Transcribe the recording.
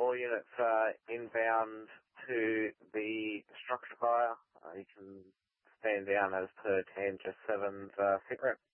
all units inbound to the structure fire. You can stand down as per Tangent 7's SITREP.